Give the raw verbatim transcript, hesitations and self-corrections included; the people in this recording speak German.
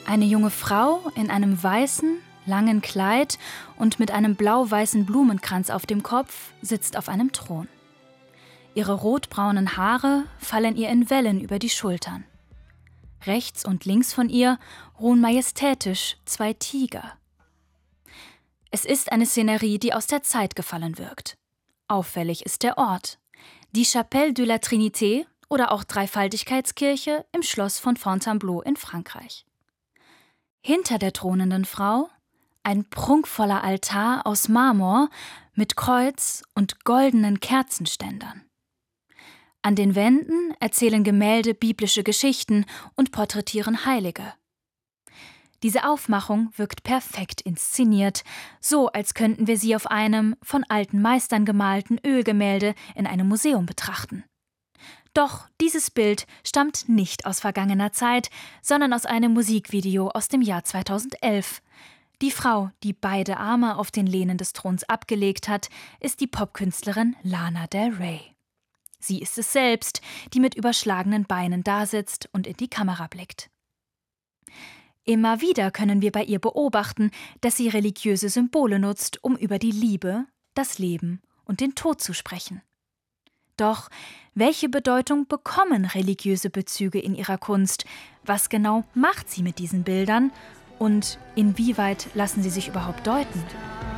Eine junge Frau in einem weißen, langen Kleid und mit einem blau-weißen Blumenkranz auf dem Kopf sitzt auf einem Thron. Ihre rotbraunen Haare fallen ihr in Wellen über die Schultern. Rechts und links von ihr ruhen majestätisch zwei Tiger. Es ist eine Szenerie, die aus der Zeit gefallen wirkt. Auffällig ist der Ort. Die Chapelle de la Trinité oder auch Dreifaltigkeitskirche im Schloss von Fontainebleau in Frankreich. Hinter der thronenden Frau ein prunkvoller Altar aus Marmor mit Kreuz und goldenen Kerzenständern. An den Wänden erzählen Gemälde biblische Geschichten und porträtieren Heilige. Diese Aufmachung wirkt perfekt inszeniert, so als könnten wir sie auf einem von alten Meistern gemalten Ölgemälde in einem Museum betrachten. Doch dieses Bild stammt nicht aus vergangener Zeit, sondern aus einem Musikvideo aus dem Jahr zweitausendelf. Die Frau, die beide Arme auf den Lehnen des Throns abgelegt hat, ist die Popkünstlerin Lana Del Rey. Sie ist es selbst, die mit überschlagenen Beinen dasitzt und in die Kamera blickt. Immer wieder können wir bei ihr beobachten, dass sie religiöse Symbole nutzt, um über die Liebe, das Leben und den Tod zu sprechen. Doch welche Bedeutung bekommen religiöse Bezüge in ihrer Kunst? Was genau macht sie mit diesen Bildern? Und inwieweit lassen sie sich überhaupt deuten?